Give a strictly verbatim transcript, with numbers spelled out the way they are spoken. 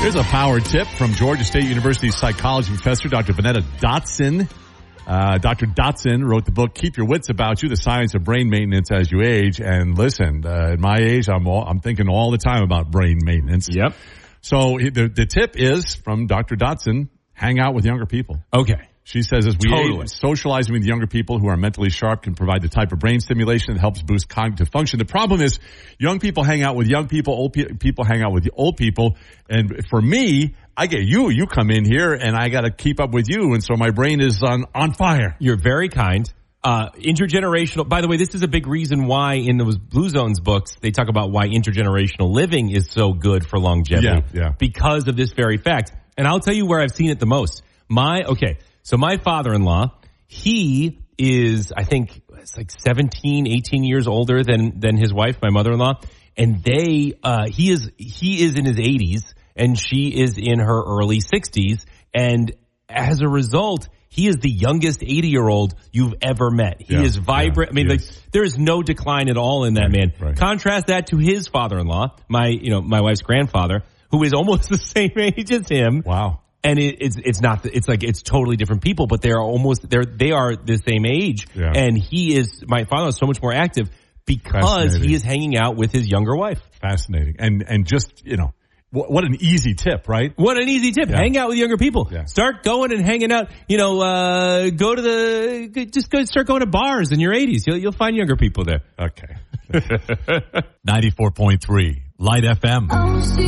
Here's a power tip from Georgia State University psychology professor, Doctor Vanetta Dotson. Uh, Doctor Dotson wrote the book, Keep Your Wits About You, The Science of Brain Maintenance as You Age. And listen, uh, at my age, I'm all, I'm thinking all the time about brain maintenance. Yep. So the, the tip is from Doctor Dotson, hang out with younger people. Okay. She says, as we Totally. age, socializing with younger people who are mentally sharp can provide the type of brain stimulation that helps boost cognitive function. The problem is young people hang out with young people, old pe- people hang out with the old people. And for me, I get you, you come in here and I got to keep up with you. And so my brain is on, on fire. You're very kind. Uh, intergenerational, by the way, this is a big reason why in those Blue Zones books, they talk about why intergenerational living is so good for longevity. Yeah, yeah. Because of this very fact. And I'll tell you where I've seen it the most. My, okay. So my father-in-law, he is, I think, it's like seventeen, eighteen years older than, than his wife, my mother-in-law. And they, uh, he is, he is in his eighties and she is in her early sixties. And as a result, he is the youngest eighty-year-old you've ever met. He Yeah, is vibrant. yeah, I mean, like, yes. there is no decline at all in that Right, man. right. Contrast that to his father-in-law, my, you know, my wife's grandfather, who is almost the same age as him. Wow. And it, it's it's not it's like it's totally different people, but they're almost they're they are the same age. Yeah. And he is my father is so much more active because he is hanging out with his younger wife. Fascinating. And, and just, you know, what, what an easy tip, right? What an easy tip! Yeah. Hang out with younger people. Yeah. Start going and hanging out. You know, uh, go to the just go start going to bars in your eighties. You'll you'll find younger people there. Okay. ninety-four point three Light F M.